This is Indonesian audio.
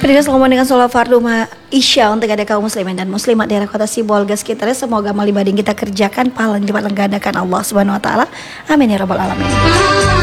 Pendengar selamat dengan sholat fardu Isya untuk ada kaum muslimin dan muslimat daerah kota Sibolga sekitarnya. Semoga amal ibadah yang kita kerjakan pahala yang dilipat gandakan Allah Subhanahu wa taala. Amin ya rabbal alamin.